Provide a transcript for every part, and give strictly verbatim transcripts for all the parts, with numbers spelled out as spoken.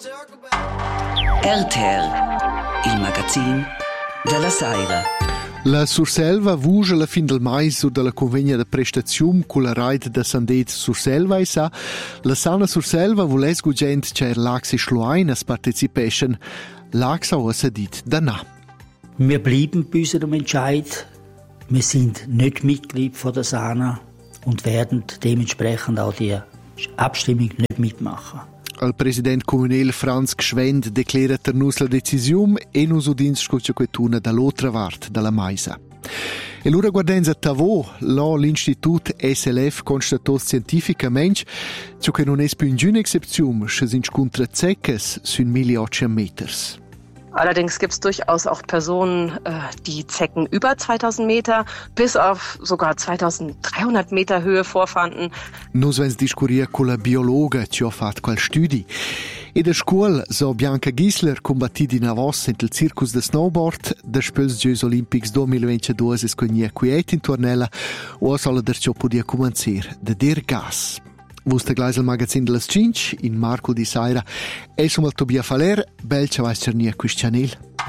R T L, il magazine della Saira. La Surselva vuge alla fin del mai sur della convegna de prestazium con la raid de Sandet Surselva e sa la sana Surselva vules gugent cer lax e schloainas participation lax auch sedit dana. Wir blieben bei unserem Entscheid. Wir sind nicht Mitglied von der Sana und werden dementsprechend auch die Abstimmung nicht mitmachen. Il presidente comunale Franz Gschwend declara per noi la decisione e nos udins scuccia quetuna dall'altra parte della Maisa. E l'ora guardenza Tavo, là l'Institut S L F constatò scientificamente che non è più in giuna eccezione se si incontra zeccas su milleottocento meters. Allerdings gibt es durchaus auch Personen, die Zecken über zweitausend Meter bis auf sogar zweitausenddreihundert Meter Höhe vorfanden. Nos vens discuria con la biologa che ha fatto quel studi. E da scuola so Bianca Gisler combattiti in avos in il circus de snowboard, da spels Giochi Olimpics duemilaventidue es cognia quiet in tornella, o sola der ciò podia cominciare da der gas. Vuste gleich il magazin de las cinque in Marco di Saira e som al Tobia Faler, bel ciao cernia Cristianil.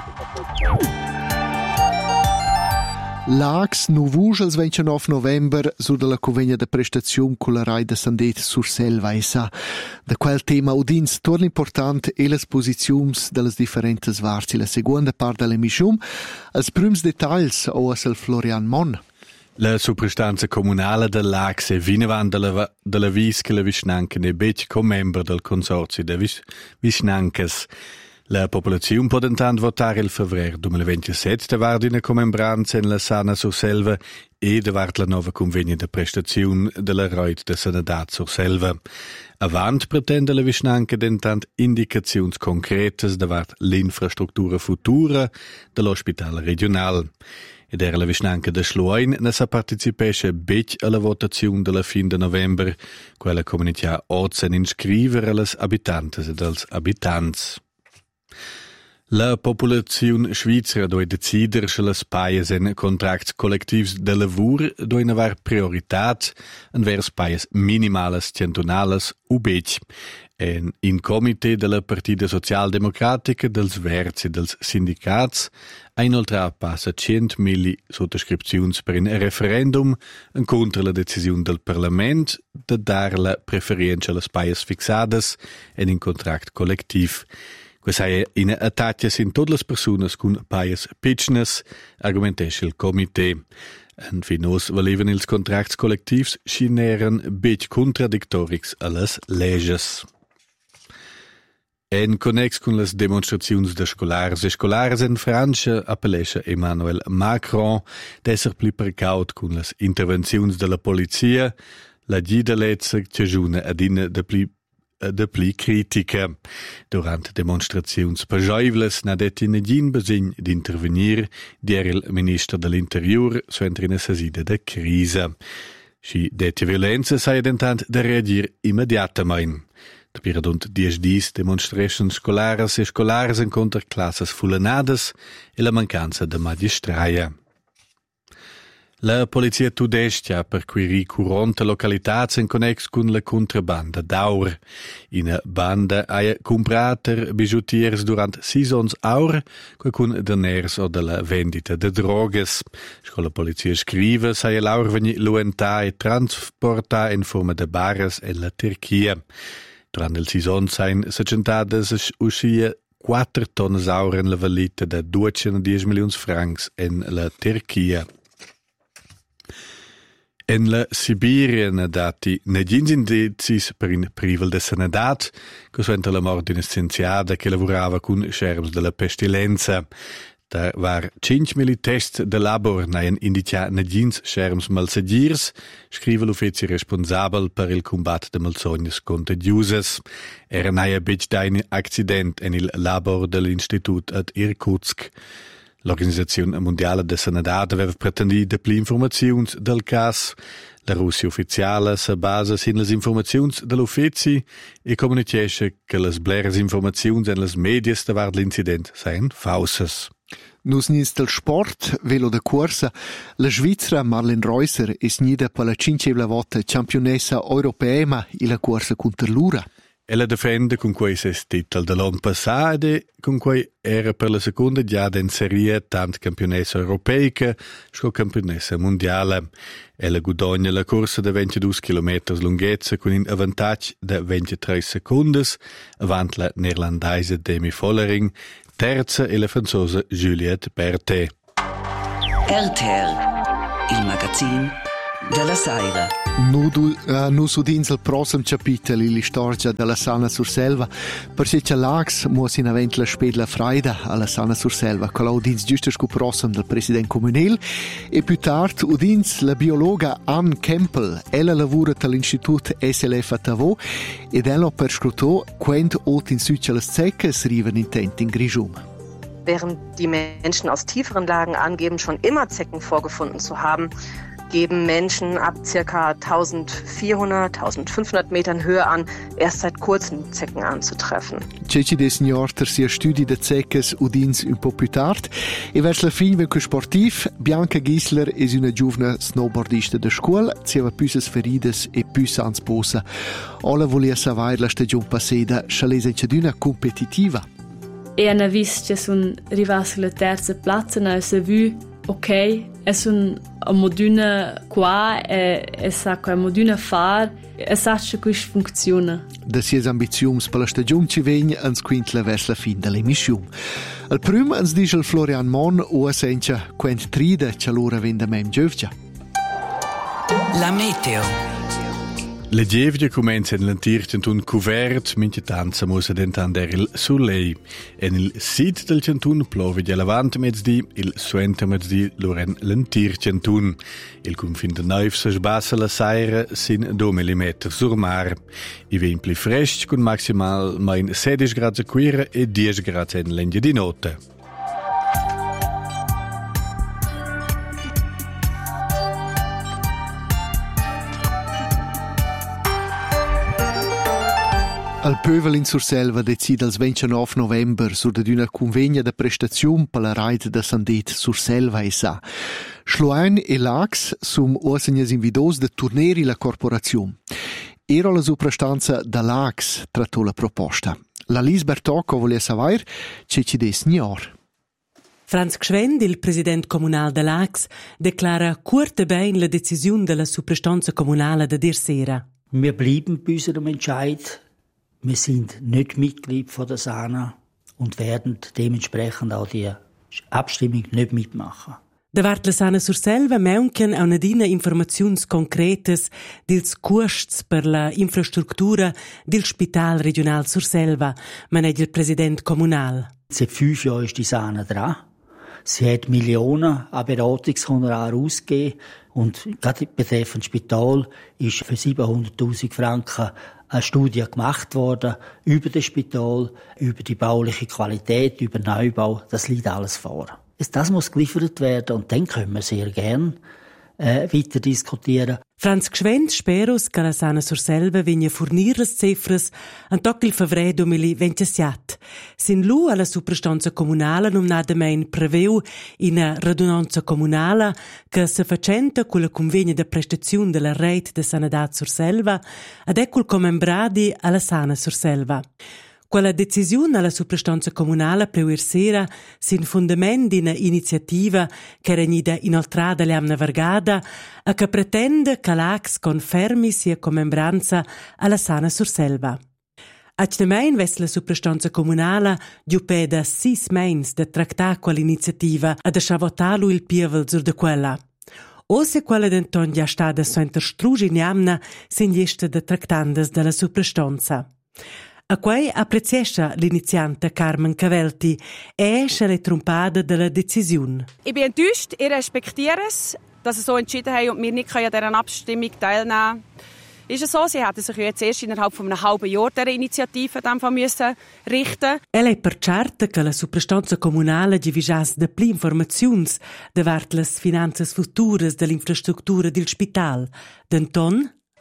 L'Ax nu vuge il ventinove november su della convegna de prestazione con la Rai de Sandet Surselva e sa. Da quel tema udins torna important e las posiziums de las differentes varzi. La seconda part de l'emission, als prüms detalls o as el Florian Mon. La soprastanza comunale dell'Ax è vinevan della, della vis che la Vischnanca ne bec come membro del consorzio de Vis, Vischnancas. La popolazione può intanto votare il febbraio duemilaventisette da vard in comembranza in la Sana Surselva e da vard la nuova convegna de prestazione della Reut de Sanadat Surselva. Avant pretende la Vischnanca intanto indicazioni concrete da vard l'infrastruttura futura dell'ospedale regionale. Ed era la Vischnanca de Schluein ne sa partecipesce bec alla votazione della fin de november, quella comunità ozen inscrivere als abitantes ed als abitants. La popolazione svizzera doi decider se las paies en contracts collectifs de lavur doi navar prioritat envers paies minimales centonales u bec. En in comité della Partida Socialdemocratica dels Verzi dels Sindicats ha inoltre passa centomila sottoscrizioni per un referendum contro la decisione del Parlamento di dare la preferenza alle paies fixadas en in contract collectiv. Questa è in attacca in tutte le persone con paies pitchnes, argumentesce il comité. En finos valevano ils contracts collectifs scineren bec contradictorix alles leges. En connex con las demonstraziuns de scolars e scolares en Francia appellesce Emmanuel Macron d'esser pli precaut con las intervenziuns de la polizia, la gida lezza che giuna ad in de pli de pli critica. Durant demonstraziuns pagioivles n'a det in gin besegn d'intervenir, dier il ministro dell'interior suentra in sasida de crisa. Si dette violenza sai dentant de reagir immediatament. Per rund dies dis demonstration scolares e scolares en contra classes fulanades e la mancanza de magistraia. La polizia tudestia perquirì quaranta localitats en connex con la contrabanda d'aur. Ina banda ha comprater bijoutiers durant sis ons aur, qualcun deners o della vendita de drogues. Scola polizia scrive sa l'aur veni luenta e transporta in forma de barres en la Turchia. Durant il season sein secentades uscia quattro tonnes aur in la valita de duecentodieci milioni francs in la Turchia. En la Sibiria ne dati negins indicis per in privel de Sanadat, cosventa la mort d'una scienziata che lavorava con scherms della pestilenza. Da var cinque mili tests de labor naien indicia negins scherms malsegirs, scrive l'ufficio responsabel per il combat de malsognes contagiuses. Era naia bec dain accident en il labor dell'Institut ad Irkutsk. L'Organizzazione Mondiale de Sanadat aveva pretendito pli informazioni del cas. La Russia ufficiale si basa sin las informazioni dell'ufficio e comunicasse che las bleres informazioni en las medias davart l'incident seien falsas. Nus nis del sport, velo de corsa, la Svizzera Marlen Reusser es nida per la cincevla volta campionessa europeema e la corsa contra l'ura. Ella difende con quei ses titel dell'anno passato e con quei era per la seconda giada in serie tant campionessa europeica sco campionessa mondiale. Ella guadagna la corsa da ventidue chilometri lunghezza con un avantaggio da ventitré secondi avanti la neerlandaise Demi Vollering, terza e la franzosa Juliette Berthet. R T L, il magazine della Saira. Nu, uh, nu sudins il prossimo capitolo la storia della Sana Surselva, perché c'è l'Ax muos in avent la spedla freida alla Sana Surselva, con l'udins giusto scu prossimo del presidente comunale, e più tardi udins la biologa Ann Kempel, ella lavora all'Istituto S L F a Tavo, ed ella per scrutò quando ot in südce le zecche riven intent in Grigium. Während die Menschen aus tieferen Lagen angeben, schon immer Zecken vorgefunden zu haben, geben Menschen ab ca. eintausendvierhundert, eintausendfünfhundert Metern Höhe an, erst seit kurzem Zecken anzutreffen. Ceci des Jahr tersia studi de zeccas udins un po' più tard e vers la fin venco sportiv Bianca Gisler es una giovane snowboardista de scuola, zieva püses ferides e püs ans posa. Ola volia savoir la stagione passata, schalesa in d'una competitiva. E hanno visto che sono arrivati alla terza piazza e hanno visto, ok, è un moduna qua, e, e sa che è moduna far, e sa che questo funziona. Da sies ambiziums per la stagione ci vegna ans quintla vers la fin dell'emissione. Al prim ans dice il Florian Mon o senza quent trida che l'ora vende mem giovgia. La meteo. Le gievie cominciano a lentirci un cuvert, mince tanza musa d'entender il soleil. En il sit del centun plove di alavante mezzdi, il suente mezzdi loren lentirci un. Il confin de neuf se sbassa la saira sin due millimetri sur mar. I vent pli freschi con maximal main sedici gradi a quira e dieci gradi in legna di notte. Al Pövel in Surselva decide il ventinove novembre sur d'una convegna de prestazione per la raid de Sandet Surselva e sa. Schluain e Lax sum orsegnas invidos de turneri la corporazione. Era la soprastanza da Lax trattò la proposta. La Lis Bertocco voleva savoir ce ci des nior. Franz Gschwend, il presidente comunale dell'Ax, declara curte ben la decisione della soprastanza comunale de dir sera. Wir bleiben bei unserem Entscheid. Wir sind nicht Mitglied von der Sana und werden dementsprechend auch die Abstimmung nicht mitmachen. Davart la Sana Surselva maunchen a un'adina informaziuns concretes dils costs per la infrastruttura del Spital Regional Surselva, maneggia il president comunal. Seit fünf Jahren ist die Sana dran. Sie hat Millionen an Beratungshonorar ausgegeben und gerade betreffend Spital ist für siebenhunderttausend Franken eine Studie gemacht worden über das Spital, über die bauliche Qualität, über Neubau. Das liegt alles vor. Das muss geliefert werden und dann können wir sehr gern äh, weiter diskutieren. Franz Gschwend speros che la Sana Surselva vegna fornir las cifras an toc il favre duemilaventisette. Sin lu alla suprastanza comunala numnadamein preveu ina radunanza comunala che se facenta con la convegna de prestazione della rete de Sanadat Surselva ad ecul comembradi alla Sana Surselva. Quella decisione alla suprastanza comunale preuer sera sin fundament di una iniziativa che regnida inoltrada le amna vargada e che pretende che l'Ax confermi sia commembranza alla Sana Surselva. Acnemein ves la suprastanza comunale giupe da sis meins de tractar quell'iniziativa e de sciavotalu il pievel zur de quella. O se quella d'enton già stada so interstrugi in amna sin gesta de tractandas della suprastanza. A quei appreziescha l'iniziante Carmen Cavelti e esce le trompada della decisione. Ich bin enttäuscht, ich respektiere es, dass sie so entschieden haben und wir nicht an dieser Abstimmung teilnehmen können. Ist es so, sie hätten sich jetzt erst innerhalb von einem halben Jahr dieser Initiative müssen richten. Elle è per certa che la suprastanza comunale divigas de pli informaziuns davart las finanzas futuras dell'infrastruttura del spital. Denton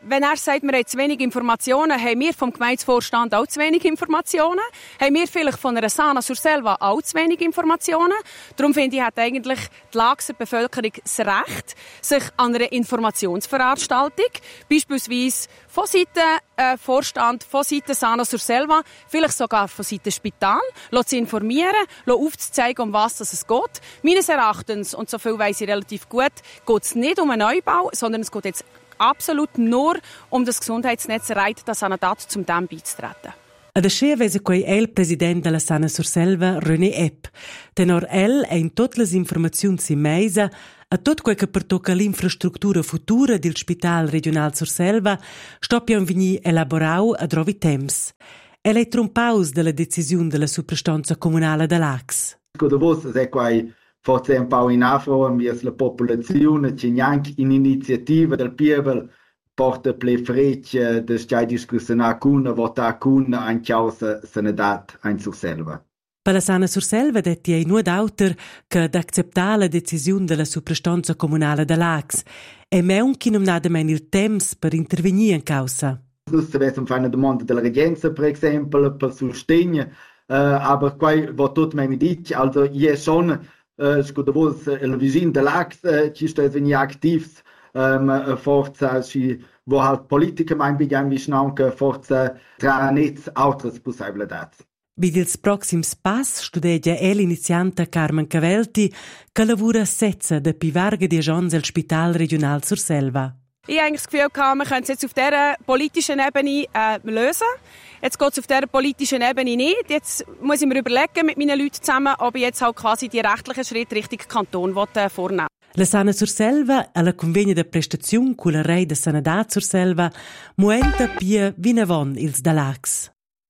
Wenn er sagt, wir haben zu wenig Informationen, haben wir vom Gemeindevorstand auch zu wenig Informationen. Haben wir vielleicht von einer Sana Surselva auch zu wenig Informationen. Darum finde ich, hat eigentlich die Laakser Bevölkerung das Recht, sich an einer Informationsveranstaltung, beispielsweise von Seiten äh, Vorstand, von Seiten Sana Surselva, vielleicht sogar von Seiten Spital, zu informieren, aufzuzeigen, um was es geht. Meines Erachtens, und so viel weiss ich relativ gut, geht es nicht um einen Neubau, sondern es geht jetzt absolut nur um das Gesundheitsnetz erreicht, das Sanadat zum dem beizutreten. Ad ascia vese quei el president della Sana Surselva, René Epp. Tenor el è in tutte le informazioni in meisa a tot quel che pertocca l'infrastruttura futura del Spital Regional Surselva sto pian vegni elaborau a drovi temps. El è trompaus della decisione della Suprastanza Comunale de l'A C S. Scusa vos, è quai forse un po' in afro, mies la popolazione, c'è neanche un'iniziativa del Pievel porta ple frecce de stai discussione con, vota con, an causa sanadat ein Surselva. Per la Sana Surselva detti ai nuod auter che d'acceptare la decisione della Suprastanza Comunale de l'A C S e meun chi non ha il temps per intervenire in causa. Nus avessem fa una domanda della regenza, per esempio, per sostegno, uh, aber quai vo tot mai mi dic, also je schon Uh, scusa vos il vicino dell'A C S uh, ci sta veni activs um, forza ci vo halt politica mein begann wie schnauke forza tra nets altres possibilitats. Vid ils proxims pass studegia el inizianta Carmen Cavelti che lavora sezza de pivarga di agents al Spital Regional Surselva. Ich habe eigentlich das Gefühl, wir können es jetzt auf dieser politischen Ebene äh, lösen. Jetzt geht es auf dieser politischen Ebene nicht. Jetzt muss ich mir überlegen mit meinen Leuten zusammen, ob ich jetzt halt quasi die rechtlichen Schritte Richtung Kanton will, äh, vornehmen will. La Sana Surselva, alla convegna de prestazione con la Rei de Sanadat Surselva, muenta pia vinavon ils da l'A C S.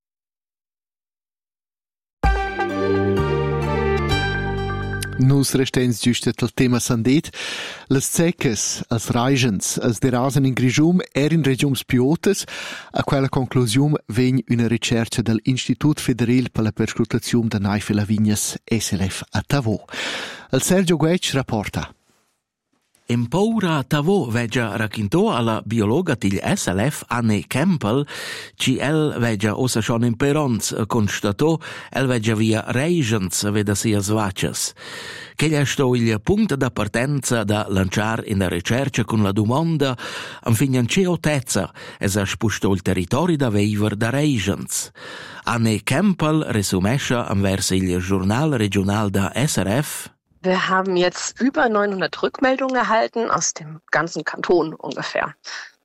Nus restens giustet al tema sandet. Las zecas, als reigens, als de rasen in Grigium er in regiums piotes, a quella conclusium vegn una ricerca del Institut Federal per la perscrutazione de naife lavignas S L F a Tavo. El Sergio Guec rapporta. In Paura Tavo vegia racchintò alla biologa til S L F Anne Campbell, ci el vegia ossa schon in Perons constatò, el vegia via Regens veda sia svacias. Che gli sto il punto da partenza da lanciare in la ricerca con la domanda am finian ceotezza es ha spusto il territorio da veiver da Regens. Anne Campbell resumescha am verso il Journal regional da S R F. Wir haben jetzt über neunhundert Rückmeldungen erhalten aus dem ganzen Kanton ungefähr.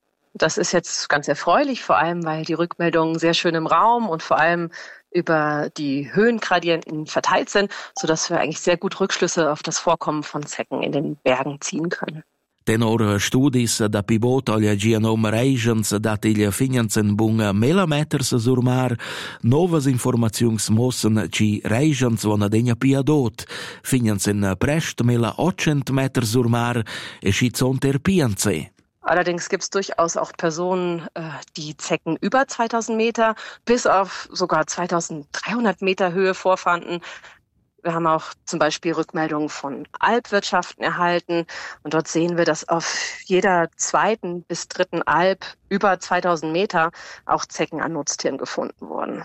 Das ist jetzt ganz erfreulich, vor allem, weil die Rückmeldungen sehr schön im Raum und vor allem über die Höhengradienten verteilt sind, sodass wir eigentlich sehr gut Rückschlüsse auf das Vorkommen von Zecken in den Bergen ziehen können. Tenor studis da pivot agli genom Regens dat il finanzen bunga millimeters sur mar, novas informazions mossen ci Regens vona degna piadot, finanzen prest mila ochcent meter sur mar e schizonter pianze. Allerdings gibt es durchaus auch Personen, die Zecken über zweitausend Meter bis auf sogar zweitausenddreihundert Meter Höhe vorfanden. Wir haben auch zum Beispiel Rückmeldungen von Alpwirtschaften erhalten und dort sehen wir, dass auf jeder zweiten bis dritten Alp über zweitausend Meter auch Zecken an Nutztieren gefunden wurden.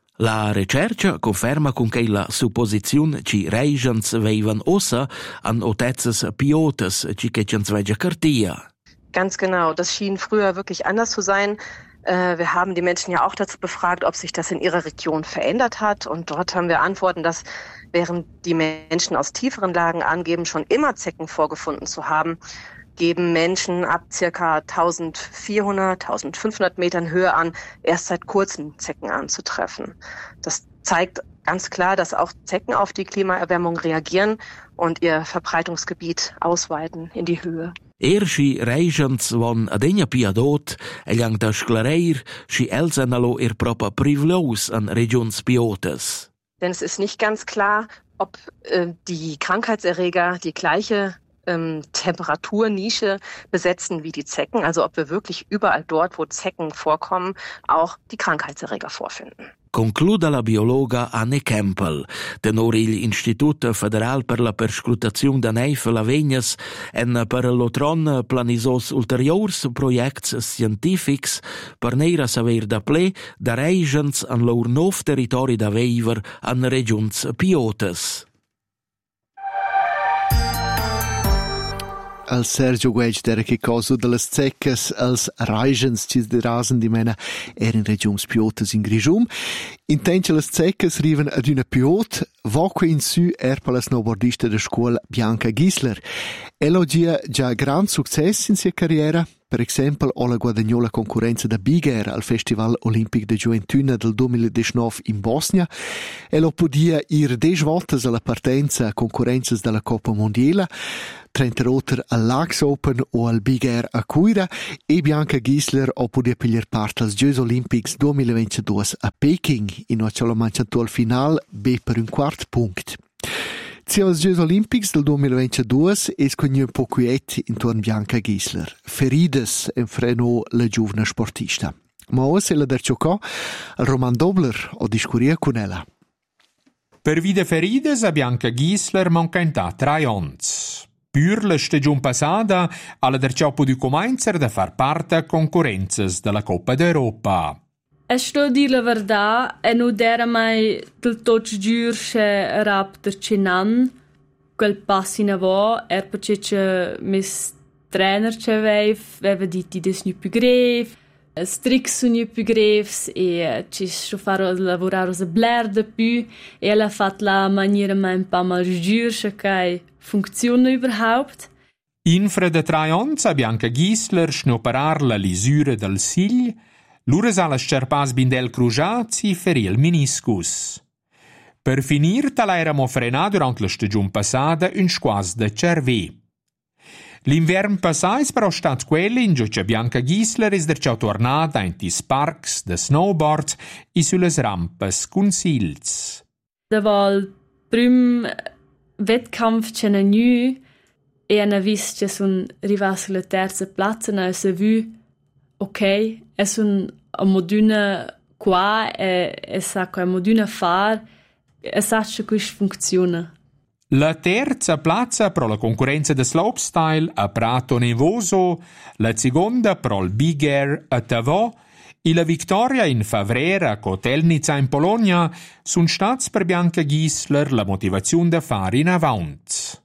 La ricerca conferma con che la supposizione ci Regens veivan ossa an otezzas piotes ci che ci svegia cartia. Ganz genau, das schien früher wirklich anders zu sein. Wir haben die Menschen ja auch dazu befragt, ob sich das in ihrer Region verändert hat. Und dort haben wir Antworten, dass während die Menschen aus tieferen Lagen angeben, schon immer Zecken vorgefunden zu haben, geben Menschen ab circa eintausendvierhundert, eintausendfünfhundert Metern Höhe an, erst seit kurzem Zecken anzutreffen. Das zeigt ganz klar, dass auch Zecken auf die Klimaerwärmung reagieren und ihr Verbreitungsgebiet ausweiten in die Höhe. Er schi Regens von adegna piadot e lang da sclareir schi elsenalo er propa privlos an Regions Piotes. Denn es ist nicht ganz klar, ob äh, die Krankheitserreger die gleiche ähm, Temperaturnische besetzen wie die Zecken, also ob wir wirklich überall dort, wo Zecken vorkommen, auch die Krankheitserreger vorfinden. Concluda la biologa Anne Campbell, tenor il Institut Federal per la Perscrutazione da Neifel a Vegnas en per l'Otron planisos ulteriors projects scientifics per neira saver da ple da regions an lor nov territori da veiver an regions piotes. Al Sergio Guedj dera che cosa delle zeccas als Reigens ci de rasen di mena er in regions piotes in Grigium. Intence le zeccas riven ad una piot, voque in su er per la snowboardista de scuola Bianca Gisler. Ella ha già gran success in sia carriera. Per esempio, ha guadagnato la concorrenza da Big Air al Festival Olimpic de Gioventuna del duemiladiciannove in Bosnia. Ella podia ir dec volte alla partenza a concorrenze della Coppa Mondiale, trenta roter al Lax Open o al Big Air a Cuira, e Bianca Gisler ha podia pigliare parte als Giochi Olimpics duemilaventidue a Peking, in cui ha mangiato al final B per un quart punct. Sia als Giochi Olimpics del duemilaventidue es cognu un po' quiet intorno Bianca Gisler. Ferides en freno la giovane sportista. Ma ora se la der giocò, al Roman Dobler o discuria con ella. Per vide ferides a Bianca Gisler manca in ta tre ons. Pur la stagione passata alla der cioppo di cominciare da far parte a concorrenze della Coppa d'Europa. E sto a dire la verità, e non era mai del tutto giuro che raptor cenan, quel passo in avò, er perché c'è mis trainer che aveva, aveva detto che non più greve, strict sono più greve, e ci sto a fare lavorare a bler di più, e ella ha fatto la maniera mai un po' mal giuro che funziona überhaupt. Infra de tre ons a Bianca Gisler schnopperar la lisura del sigl, l'ures alla scerpas bindel crugiazi ferì il meniscus. Per finir, tala eramo frenà durant la stagione passata un squas de cervé. L'invern passà es però stat quelli in giocia Bianca Gisler es derciau tornata in tis parks de snowboard e sulle rampas con sils. Da vol prim Wettkampf c'è na nu e ana vis che sun rivas la terza plazza na se vu ok, è un a moduna qua e e sa che moduna far e sa che questo funziona. La terza plazza pro la concorrenza de slopestyle a Prato Nevoso, la seconda pro il Big Air a Tavò e la vittoria in Favrera a Kotelnica in Polonia sun stats per Bianca Gisler la motivazione da fare in avanti.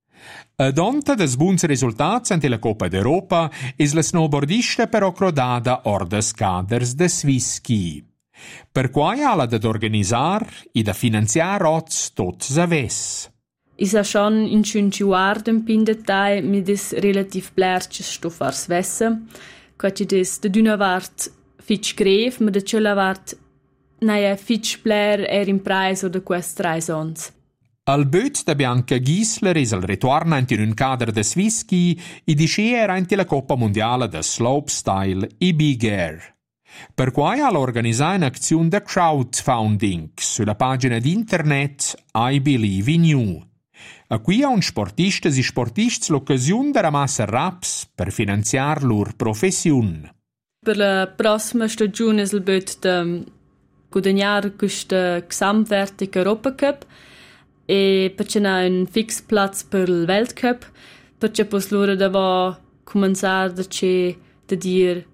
Ad onta des buns resultats ante la Coppa d'Europa es la snowboardista però crodada or des caders de Swisski. Per quai ala ad organizar e da finanziar oz tot saves. Is a schon in Schünchuarden pindetai mit des relativ blerches Stoffars Wesse, quaci des de d'una vart fitch gref, ma de cella vart naia fitch bler er in preis oder quest reisons. Al böt da Bianca Gisler es al retorna in un cadre de Swisski e di scia era in la Coppa Mondiale de Slopestyle e Big Air. Per quai ha organizzato un'azione de crowdfunding sulla pagina di internet I Believe in You. A qui ha un sportista e sportists l'occasione de ramassar raps per finanziar lor professione. Per la prossima stagione es il böt de guadagnar questa Gesamtwertung Europa Cup e perché c'è un fix platz per il Weltcup, perché poi loro devono cominciare a dire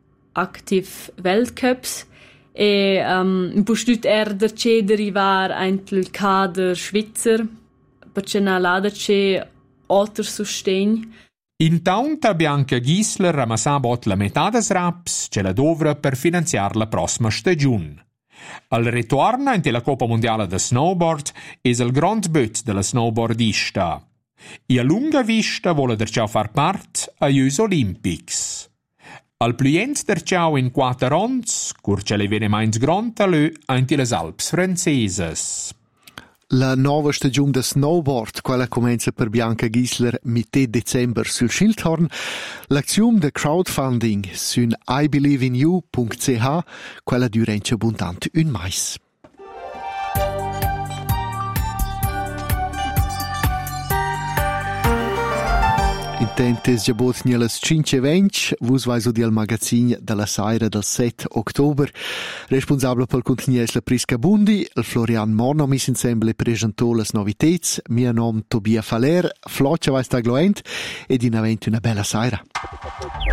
active Weltcups e um, un po' stut er derce derivar eintel kader Schweizer, perché na lada c'è altro sostegno. Intanto Bianca Gisler ramassà bot la metà des raps ce la dovra per finanziare la prossima stagione. Al ritorno in la Coppa Mondiale de Snowboard es il grand böt della snowboardista. E a lunga vista vuole derciau far part a Giochi Olympics. Al plient derciau in quattro ons, cur ce le viene mains grand talö in les Alps franceses. La nuova stagione da snowboard, quella comincia per Bianca Gisler mitte dicembre sul Schildhorn. L'azione de crowdfunding su i believe in you punto c h, quella durante abbondante un mais. Intentes jabot nielas cinque venti, vus vais udi al magazin della saira del sette ottobre. Responsabile pel contenier la Prisca Bundi, il Florian Morno mis insemble presentò las novitets, mio nom Tobia Faler, floccia vai sta gloent ed in aventi una bella saira.